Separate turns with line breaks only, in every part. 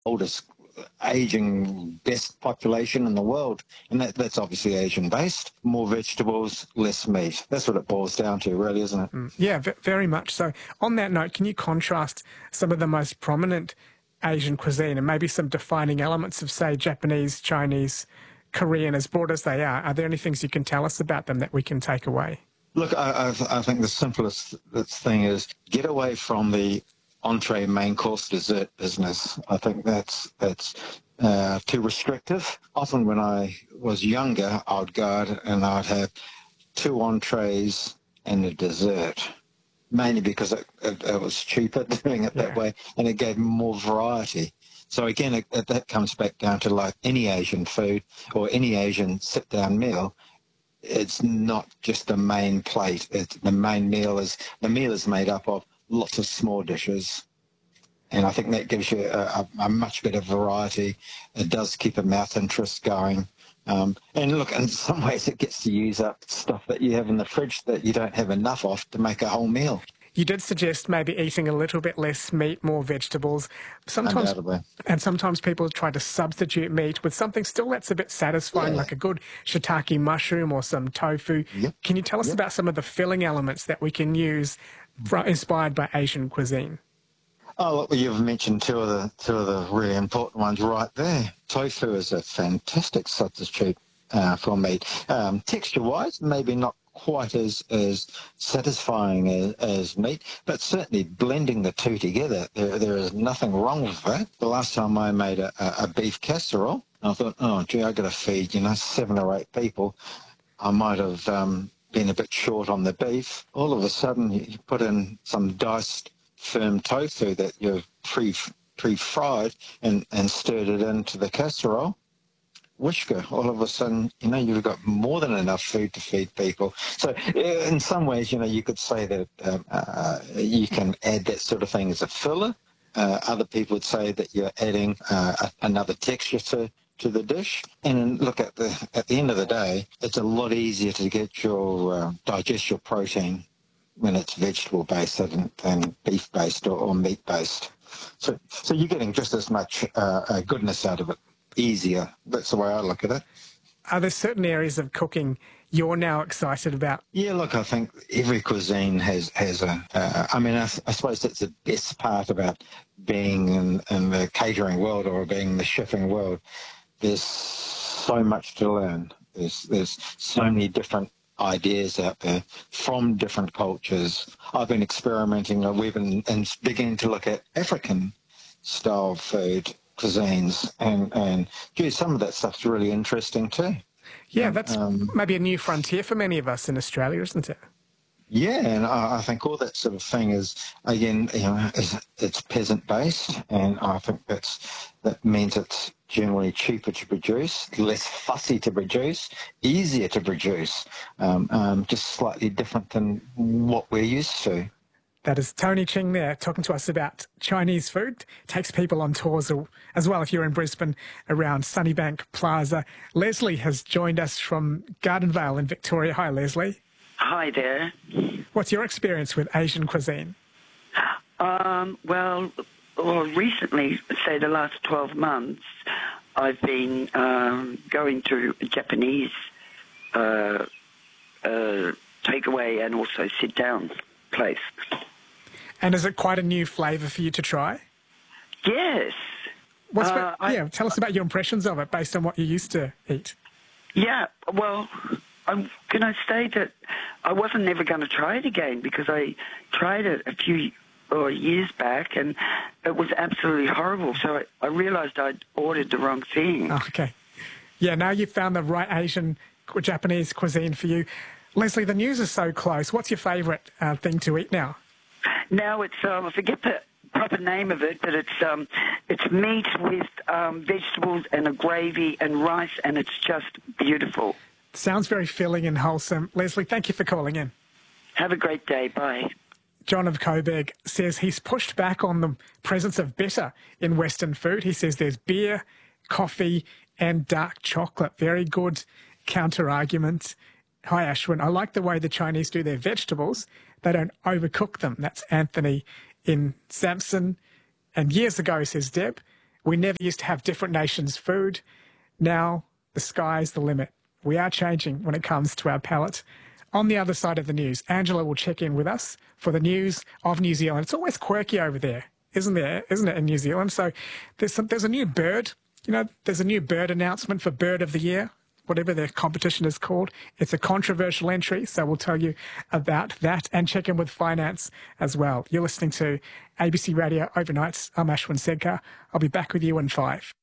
oldest aging best population in the world, and that's obviously Asian based. More vegetables, less meat. That's what it boils down to, really, isn't it?
Yeah, very much so. On that note, can you contrast some of the most prominent Asian cuisine and maybe some defining elements of, say, Japanese, Chinese, Korean, as broad as they are? Are there any things you can tell us about them that we can take away?
Look, I think the simplest thing is get away from the entree, main course, dessert business. I think that's too restrictive. Often when I was younger, I'd go out and I'd have 2 entrees and a dessert, mainly because it was cheaper doing it that way, and it gave more variety. So again, that comes back down to like any Asian food or any Asian sit-down meal. It's not just the main plate. The meal is made up of lots of small dishes, and I think that gives you a much better variety. It does keep a mouth interest going. And look, in some ways it gets to use up stuff that you have in the fridge that you don't have enough of to make a whole meal.
You did suggest maybe eating a little bit less meat, more vegetables. Sometimes people try to substitute meat with something still that's a bit satisfying, like a good shiitake mushroom or some tofu. Can you tell us about some of the filling elements that we can use inspired by Asian cuisine?
Oh, well, you've mentioned two of the really important ones right there. Tofu is a fantastic substitute for meat. Texture-wise, maybe not quite as satisfying as meat, but certainly blending the two together, there is nothing wrong with that. The last time I made a beef casserole, I thought, oh, gee, I've got to feed, 7 or 8 people. I might have been a bit short on the beef. All of a sudden, you put in some diced firm tofu that you've pre-fried and stirred it into the casserole. Whisker, all of a sudden, you've got more than enough food to feed people. So in some ways, you could say that you can add that sort of thing as a filler. Other people would say that you're adding another texture to the dish. And look, at the end of the day, it's a lot easier to get your digest your protein when it's vegetable-based than beef-based or meat-based. So you're getting just as much goodness out of it. Easier. That's the way I look at it.
Are there certain areas of cooking you're now excited about?
Yeah, look, I think every cuisine has I suppose that's the best part about being in the catering world or being in the chefing world. There's so much to learn. There's so many different ideas out there from different cultures. I've been experimenting and beginning to look at African style food cuisines, and gee, some of that stuff's really interesting too.
Yeah, that's maybe a new frontier for many of us in Australia, isn't it?
Yeah, and I think all that sort of thing is, again, it's peasant-based, and I think that means it's generally cheaper to produce, less fussy to produce, easier to produce, just slightly different than what we're used to.
That is Tony Ching there, talking to us about Chinese food. Takes people on tours as well if you're in Brisbane around Sunnybank Plaza. Leslie has joined us from Gardenvale in Victoria. Hi, Leslie.
Hi there.
What's your experience with Asian cuisine?
Well, recently, say the last 12 months, I've been going to a Japanese takeaway and also sit-down place.
And is it quite a new flavour for you to try?
Yes.
Tell us about your impressions of it based on what you used to eat.
Yeah, well, I'm going to say that I wasn't never going to try it again because I tried it a few years back and it was absolutely horrible. So I realised I'd ordered the wrong thing.
Oh, okay. Yeah, now you've found the right Asian Japanese cuisine for you. Leslie, the news is so close. What's your favourite thing to eat now?
Now it's, I forget the proper name of it, but it's meat with vegetables and a gravy and rice, and it's just beautiful.
Sounds very filling and wholesome. Leslie, thank you for calling in.
Have a great day. Bye.
John of Coburg says he's pushed back on the presence of bitter in Western food. He says there's beer, coffee, and dark chocolate. Very good counter-argument. Hi, Ashwin. I like the way the Chinese do their vegetables. They don't overcook them. That's Anthony in Samson. And years ago, says Deb, We never used to have different nations' food. Now the sky's the limit. We are changing when it comes to our palate. On the other side of the news, Angela will check in with us for the news of New Zealand. It's always quirky over there, isn't it, in New Zealand? So there's a new bird. You know, there's a new bird announcement for Bird of the Year, whatever their competition is called. It's a controversial entry, so we'll tell you about that and check in with finance as well. You're listening to ABC Radio Overnights. I'm Ashwin Sedkar. I'll be back with you in 5.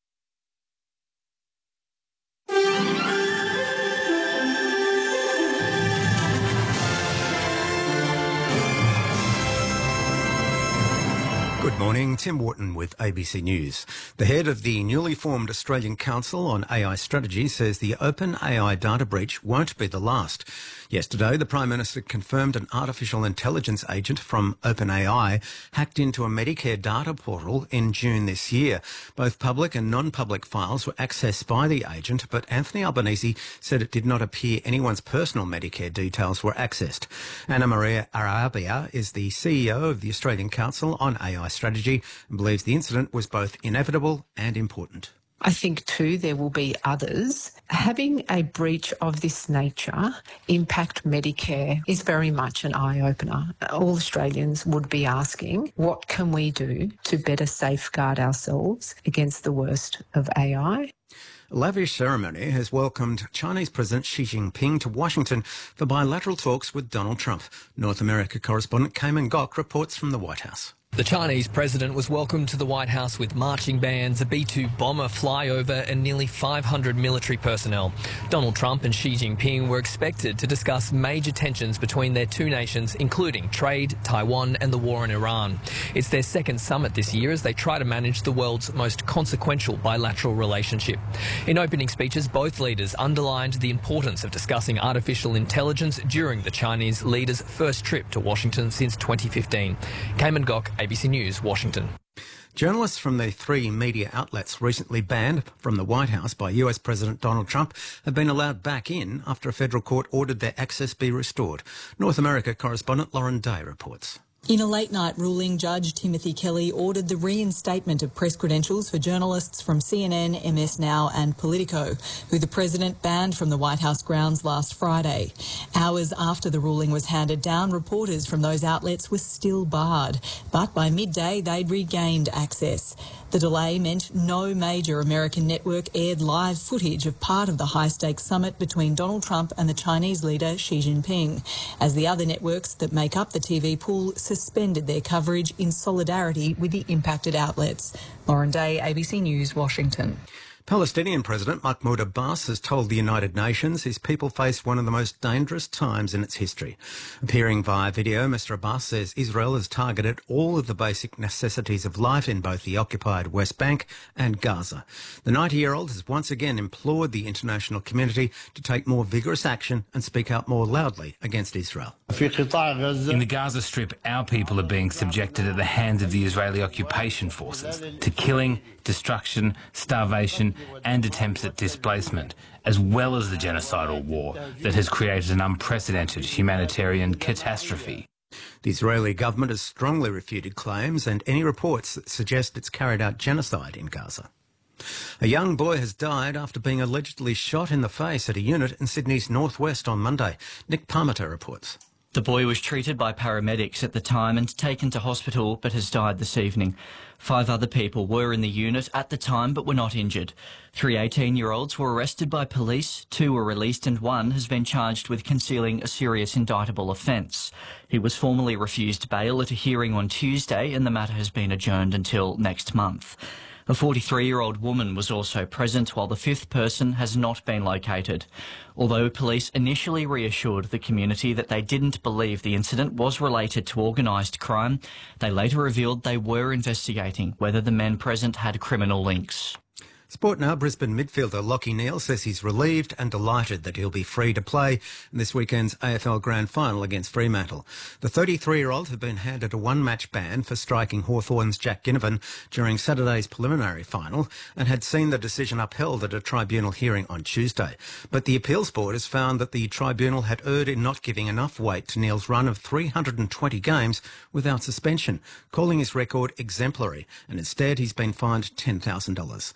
Good morning, Tim Wharton with ABC News. The head of the newly formed Australian Council on AI Strategy says the OpenAI data breach won't be the last. Yesterday, the Prime Minister confirmed an artificial intelligence agent from OpenAI hacked into a Medicare data portal in June this year. Both public and non-public files were accessed by the agent, but Anthony Albanese said it did not appear anyone's personal Medicare details were accessed. Anna Maria Arabia is the CEO of the Australian Council on AI Strategy and believes the incident was both inevitable and important.
I think too there will be others. Having a breach of this nature impact Medicare is very much an eye-opener. All Australians would be asking, what can we do to better safeguard ourselves against the worst of AI?
A lavish ceremony has welcomed Chinese President Xi Jinping to Washington for bilateral talks with Donald Trump. North America correspondent Cayman Gok reports from the White House.
The Chinese president was welcomed to the White House with marching bands, a B-2 bomber flyover and nearly 500 military personnel. Donald Trump and Xi Jinping were expected to discuss major tensions between their two nations, including trade, Taiwan and the war in Iran. It's their second summit this year as they try to manage the world's most consequential bilateral relationship. In opening speeches, both leaders underlined the importance of discussing artificial intelligence during the Chinese leader's first trip to Washington since 2015. Cayman Gok, ABC News, Washington.
Journalists from the three media outlets recently banned from the White House by US President Donald Trump have been allowed back in after a federal court ordered their access be restored. North America correspondent Lauren Day reports.
In a late-night ruling, Judge Timothy Kelly ordered the reinstatement of press credentials for journalists from CNN, MS Now and Politico, who the president banned from the White House grounds last Friday. Hours after the ruling was handed down, reporters from those outlets were still barred, but by midday they'd regained access. The delay meant no major American network aired live footage of part of the high-stakes summit between Donald Trump and the Chinese leader Xi Jinping, as the other networks that make up the TV pool suspended their coverage in solidarity with the impacted outlets. Lauren Day, ABC News, Washington.
Palestinian President Mahmoud Abbas has told the United Nations his people face one of the most dangerous times in its history. Appearing via video, Mr Abbas says Israel has targeted all of the basic necessities of life in both the occupied West Bank and Gaza. The 90-year-old has once again implored the international community to take more vigorous action and speak out more loudly against Israel.
In the Gaza Strip, our people are being subjected at the hands of the Israeli occupation forces to killing, destruction, starvation and attempts at displacement, as well as the genocidal war that has created an unprecedented humanitarian catastrophe.
The Israeli government has strongly refuted claims and any reports that suggest it's carried out genocide in Gaza. A young boy has died after being allegedly shot in the face at a unit in Sydney's northwest on Monday. Nick Parmiter reports.
The boy was treated by paramedics at the time and taken to hospital but has died this evening. 5 other people were in the unit at the time but were not injured. 3 18-year-olds were arrested by police, 2 were released and 1 has been charged with concealing a serious indictable offence. He was formally refused bail at a hearing on Tuesday and the matter has been adjourned until next month. A 43-year-old woman was also present while the 5th person has not been located. Although police initially reassured the community that they didn't believe the incident was related to organised crime, they later revealed they were investigating whether the men present had criminal links.
Sport now, Brisbane midfielder Lachie Neale says he's relieved and delighted that he'll be free to play in this weekend's AFL Grand Final against Fremantle. The 33-year-old had been handed a one-match ban for striking Hawthorn's Jack Ginnivan during Saturday's preliminary final and had seen the decision upheld at a tribunal hearing on Tuesday. But the appeals board has found that the tribunal had erred in not giving enough weight to Neale's run of 320 games without suspension, calling his record exemplary, and instead he's been fined $10,000.